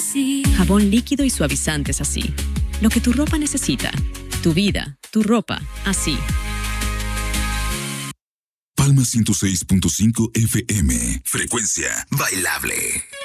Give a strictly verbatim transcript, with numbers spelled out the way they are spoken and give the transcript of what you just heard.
así. Jabón líquido y suavizantes así. Lo que tu ropa necesita. Tu vida, tu ropa, así. Palma ciento seis punto cinco F M. Frecuencia bailable.